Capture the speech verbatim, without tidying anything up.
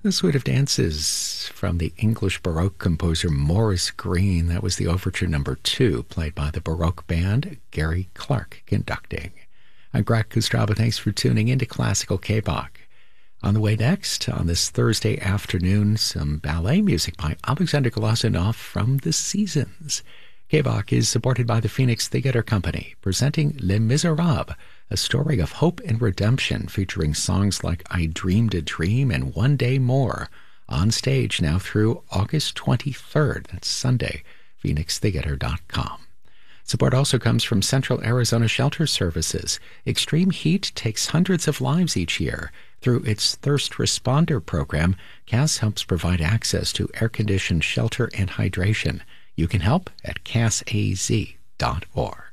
A suite of dances from the English Baroque composer Maurice Greene. That was the overture number two, played by the Baroque band, Gary Clark conducting. I'm Greg Kostraba. Thanks for tuning into Classical K-Bach. On the way next, on this Thursday afternoon, some ballet music by Alexander Glazunov from The Seasons. K-Bach is supported by the Phoenix Theatre Company, presenting Les Miserables, a story of hope and redemption featuring songs like I Dreamed a Dream and One Day More, on stage now through August twenty-third. That's Sunday, phoenix theater dot com. Support also comes from Central Arizona Shelter Services. Extreme heat takes hundreds of lives each year. Through its Thirst Responder program, C A S helps provide access to air-conditioned shelter and hydration. You can help at C A S A Z dot org.